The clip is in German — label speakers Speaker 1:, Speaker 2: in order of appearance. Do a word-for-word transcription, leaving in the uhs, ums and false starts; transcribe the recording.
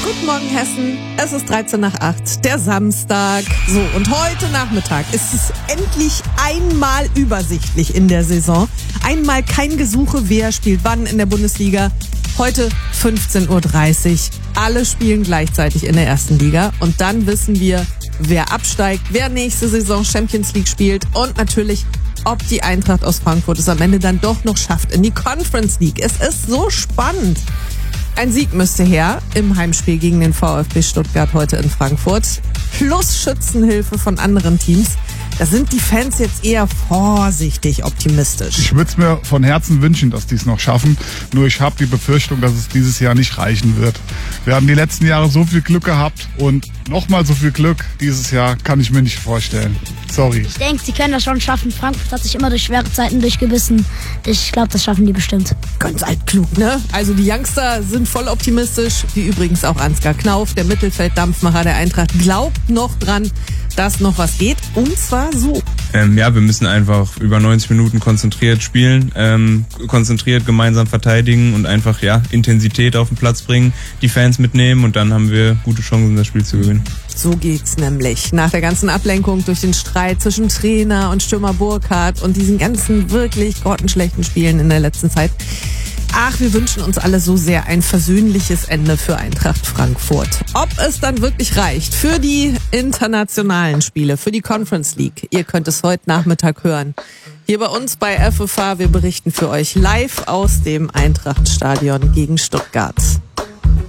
Speaker 1: Guten Morgen, Hessen. Es ist dreizehn nach acht, der Samstag. So, und heute Nachmittag ist es endlich einmal übersichtlich in der Saison. Einmal kein Gesuche, wer spielt wann in der Bundesliga. Heute fünfzehn Uhr dreißig. Alle spielen gleichzeitig in der ersten Liga. Und dann wissen wir, wer absteigt, wer nächste Saison Champions League spielt und natürlich, ob die Eintracht aus Frankfurt es am Ende dann doch noch schafft in die Conference League. Es ist so spannend. Ein Sieg müsste her im Heimspiel gegen den VfB Stuttgart heute in Frankfurt. Plus Schützenhilfe von anderen Teams. Da sind die Fans jetzt eher vorsichtig optimistisch.
Speaker 2: Ich würde es mir von Herzen wünschen, dass die es noch schaffen. Nur ich habe die Befürchtung, dass es dieses Jahr nicht reichen wird. Wir haben die letzten Jahre so viel Glück gehabt und nochmal so viel Glück dieses Jahr kann ich mir nicht vorstellen. Sorry.
Speaker 3: Ich denke, sie können das schon schaffen. Frankfurt hat sich immer durch schwere Zeiten durchgebissen. Ich glaube, das schaffen die bestimmt.
Speaker 1: Ganz altklug, ne? Also die Youngster sind voll optimistisch, wie übrigens auch Ansgar Knauf, der Mittelfelddampfmacher der Eintracht, glaubt noch dran, dass noch was geht. Und zwar so.
Speaker 4: Ähm, ja, wir müssen einfach über neunzig Minuten konzentriert spielen, ähm, konzentriert gemeinsam verteidigen und einfach ja Intensität auf den Platz bringen, die Fans mitnehmen und dann haben wir gute Chancen, das Spiel zu gewinnen.
Speaker 1: So geht's nämlich. Nach der ganzen Ablenkung durch den Streit zwischen Trainer und Stürmer Burkhardt und diesen ganzen wirklich grottenschlechten Spielen in der letzten Zeit. Ach, wir wünschen uns alle so sehr ein versöhnliches Ende für Eintracht Frankfurt. Ob es dann wirklich reicht für die internationalen Spiele, für die Conference League, ihr könnt es heute Nachmittag hören. Hier bei uns bei F F H, wir berichten für euch live aus dem Eintrachtstadion gegen Stuttgart.